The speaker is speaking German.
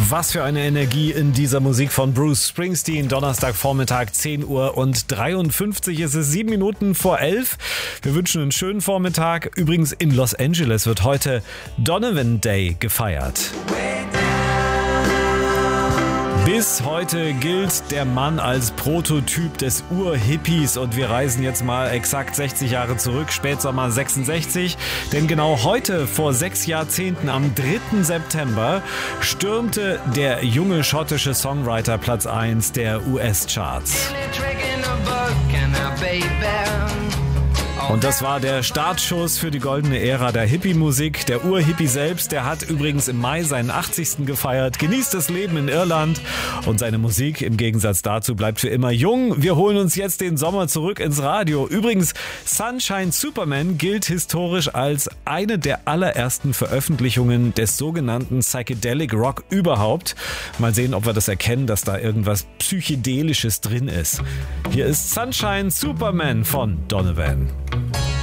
Was für eine Energie in dieser Musik von Bruce Springsteen. Donnerstagvormittag, 10 Uhr und 53. Es ist 7 Minuten vor 11. Wir wünschen einen schönen Vormittag. Übrigens in Los Angeles wird heute Donovan Day gefeiert. Bis heute gilt der Mann als Prototyp des Ur-Hippies und wir reisen jetzt mal exakt 60 Jahre zurück, Spätsommer 66, denn genau heute vor 6 Jahrzehnten, am 3. September, stürmte der junge schottische Songwriter Platz 1 der US-Charts. Und das war der Startschuss für die goldene Ära der Hippie-Musik. Der Ur-Hippie selbst, der hat übrigens im Mai seinen 80. gefeiert, genießt das Leben in Irland und seine Musik im Gegensatz dazu bleibt für immer jung. Wir holen uns jetzt den Sommer zurück ins Radio. Übrigens, Sunshine Superman gilt historisch als eine der allerersten Veröffentlichungen des sogenannten Psychedelic Rock überhaupt. Mal sehen, ob wir das erkennen, dass da irgendwas Psychedelisches drin ist. Hier ist Sunshine Superman von Donovan.